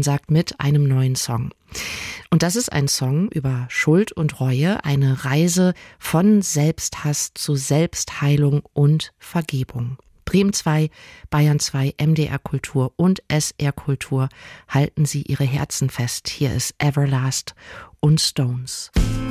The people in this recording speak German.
und sagt mit einem neuen Song. Und das ist ein Song über Schuld und Reue, eine Reise von Selbsthass zu Selbstheilung und Vergebung. Bremen 2, Bayern 2, MDR Kultur und SR Kultur halten Sie Ihre Herzen fest. Hier ist Everlast und Stones.